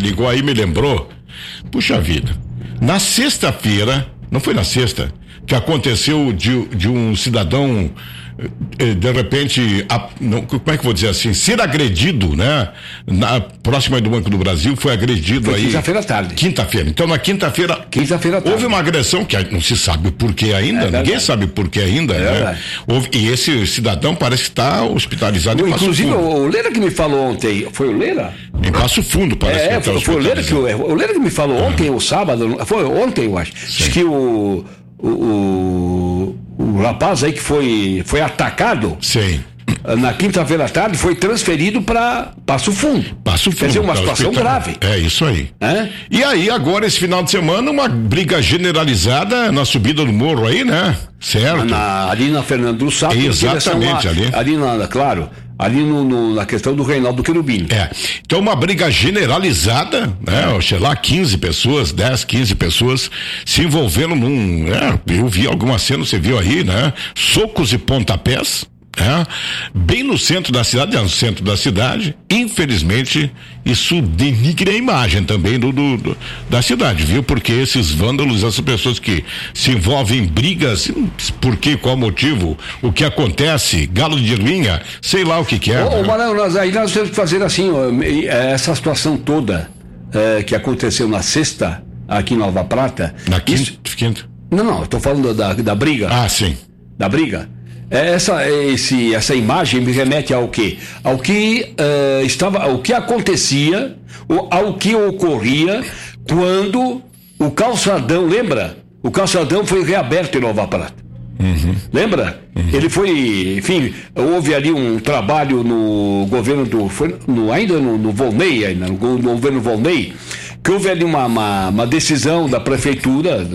ligou aí, me lembrou. Puxa vida, na sexta-feira, não foi na sexta, que aconteceu de um cidadão, de repente, como é que eu vou dizer assim, ser agredido, né? Próxima do Banco do Brasil, foi agredido foi aí. Quinta-feira à tarde. Quinta-feira. Então, na quinta-feira à tarde. Houve uma agressão que não se sabe o porquê ainda, ninguém sabe o porquê ainda, né? E esse cidadão parece que está hospitalizado em Passo Fundo. Inclusive, o Leira que me falou ontem, foi o Leira? Em Passo Fundo, parece que está foi o Leira que me falou ontem, ou sábado, foi ontem, eu acho. Diz que o rapaz aí que foi atacado. Sim. Na quinta-feira à tarde foi transferido para Passo Fundo. Quer dizer, uma situação grave. É isso aí. E aí, agora, esse final de semana, uma briga generalizada na subida do morro aí, né? Certo. Ali na Fernando Sá. Exatamente, ali. Ali na questão do Reinaldo Querubim. Então, uma briga generalizada, né? Sei lá, 15 pessoas, 10, 15 pessoas se envolvendo eu vi alguma cena, você viu aí, né? Socos e pontapés. Bem no centro da cidade, infelizmente isso denigra a imagem também da cidade, viu? Porque esses vândalos, essas pessoas que se envolvem em brigas, por quê, qual motivo, o que acontece, galo de linha, sei lá o que é. Marão, nós temos que fazer assim, essa situação toda que aconteceu na sexta, aqui em Nova Prata. Na quinta? Não, eu tô falando da briga. Sim. Da briga. Essa imagem me remete ao quê? Ao que ao que acontecia, ao que ocorria quando o calçadão, lembra? O calçadão foi reaberto em Nova Prata. Lembra? Ele foi, enfim, houve ali um trabalho no governo ainda no Volney, no governo Volney, que houve ali uma decisão da prefeitura,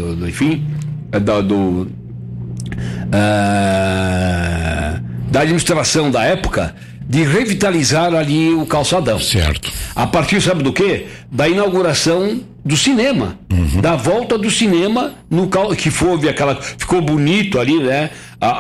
da administração da época, de revitalizar ali o calçadão. Certo. A partir, sabe do quê? Da inauguração do cinema. Da volta do cinema que ficou bonito ali, né?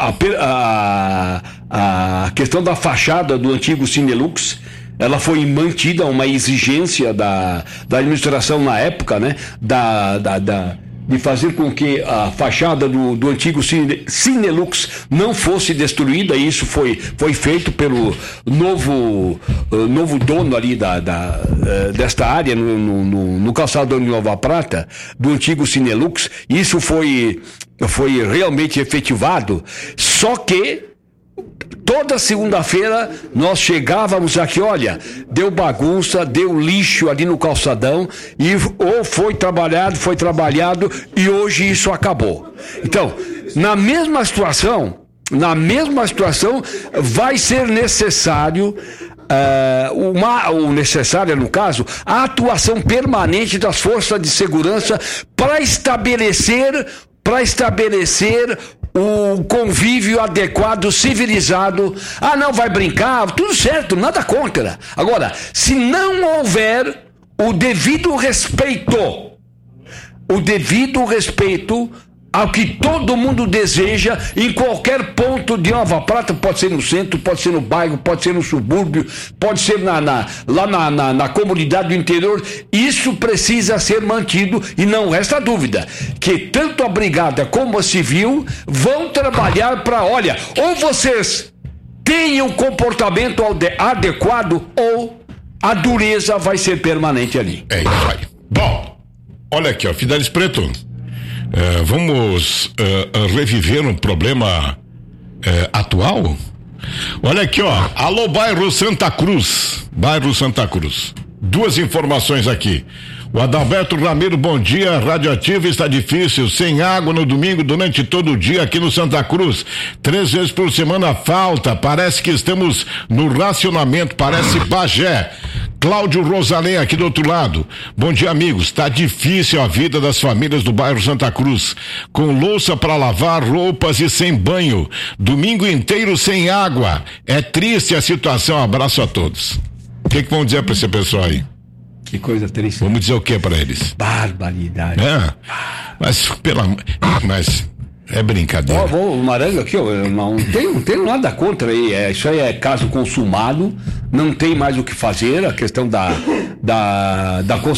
A questão da fachada do antigo Cinelux, ela foi mantida, uma exigência da administração na época, né? De fazer com que a fachada do antigo Cinelux não fosse destruída, e isso foi feito pelo novo dono ali desta área no calçadão de Nova Prata, do antigo Cinelux. Isso foi realmente efetivado, só que toda segunda-feira nós chegávamos aqui, olha, deu bagunça, deu lixo ali no calçadão, e ou foi trabalhado e hoje isso acabou. Então, na mesma situação vai ser necessário no caso, a atuação permanente das forças de segurança para estabelecer o convívio adequado, civilizado. Não vai brincar, tudo certo, nada contra. Agora, se não houver o devido respeito ao que todo mundo deseja em qualquer ponto de Nova Prata, pode ser no centro, pode ser no bairro, pode ser no subúrbio, pode ser lá na comunidade do interior, isso precisa ser mantido, e não resta dúvida que tanto a brigada como a civil vão trabalhar para, olha, ou vocês têm um comportamento adequado, ou a dureza vai ser permanente ali. É isso aí. Bom, olha aqui, Fidelis Preto. Vamos reviver um problema atual? Olha aqui, alô, bairro Santa Cruz. Duas informações aqui. O Adalberto Ramiro, bom dia. Radioativo está difícil, sem água no domingo durante todo o dia aqui no Santa Cruz. 3 vezes por semana falta. Parece que estamos no racionamento, parece Bagé. Cláudio Rosalém aqui do outro lado. Bom dia, amigos. Tá difícil a vida das famílias do bairro Santa Cruz, com louça para lavar, roupas e sem banho. Domingo inteiro sem água. É triste a situação. Abraço a todos. O que vão dizer para esse pessoal aí? Que coisa triste. Vamos dizer o que para eles? Barbaridade. Mas é brincadeira. O Marango aqui, eu não tenho nada contra aí. Isso aí é caso consumado, não tem mais o que fazer. A questão da